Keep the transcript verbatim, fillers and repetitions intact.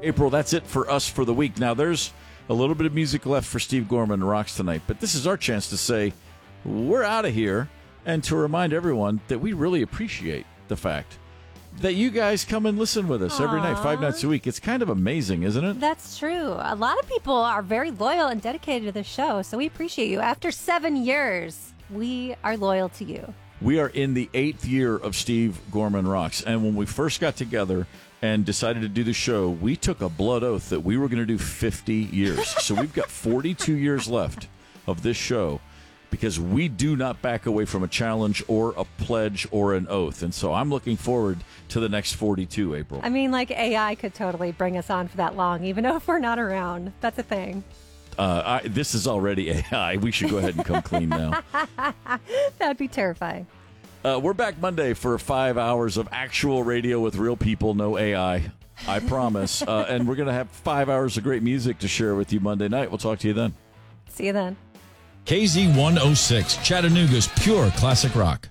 April, that's it for us for the week. Now, there's a little bit of music left for Steve Gorman Rocks tonight, but this is our chance to say we're out of here and to remind everyone that we really appreciate the fact that you guys come and listen with us Aww. every night, five nights a week. It's kind of amazing, isn't it? That's true. A lot of people are very loyal and dedicated to the show, so we appreciate you. After seven years, we are loyal to you. We are in the eighth year of Steve Gorman Rocks, and when we first got together and decided to do the show, we took a blood oath that we were going to do fifty years. So we've got forty-two years left of this show, because we do not back away from a challenge or a pledge or an oath. And so I'm looking forward to the next forty-two, April. I mean, like, A I could totally bring us on for that long, even if we're not around. That's a thing. Uh, I, this is already A I. We should go ahead and come clean now. That'd be terrifying. Uh, we're back Monday for five hours of actual radio with real people, no A I. I promise. Uh, and we're going to have five hours of great music to share with you Monday night. We'll talk to you then. See you then. K Z one oh six, Chattanooga's pure classic rock.